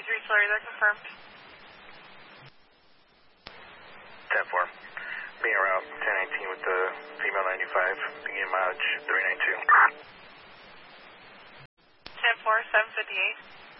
reached Larry, they're confirmed. 10-4. Being around 1019 with the female 95, beginning mileage 392. 10-4, 758.